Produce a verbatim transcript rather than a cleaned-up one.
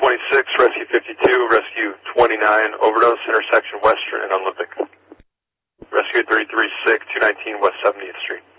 twenty-six, Rescue fifty-two, Rescue twenty-nine, overdose, intersection Western and Olympic. Rescue thirty-three, sick, two nineteen West seventieth Street.